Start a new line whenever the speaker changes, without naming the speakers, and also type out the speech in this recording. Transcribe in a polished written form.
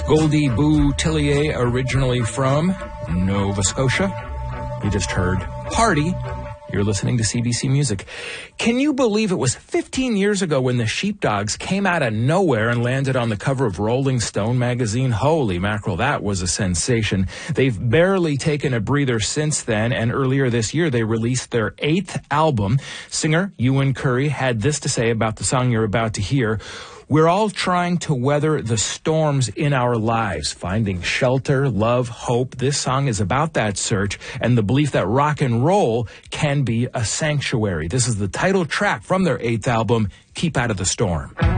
Goldie Boutillier, originally from Nova Scotia. You just heard Party. You're listening to CBC Music. Can you believe it was 15 years ago when the Sheepdogs came out of nowhere and landed on the cover of Rolling Stone magazine? Holy mackerel, that was a sensation. They've barely taken a breather since then, and earlier this year they released their 8th album. Singer Ewan Curry had this to say about the song you're about to hear. We're all trying to weather the storms in our lives, finding shelter, love, hope. This song is about that search and the belief that rock and roll can be a sanctuary. This is the title track from their 8th album, Keep Out of the Storm.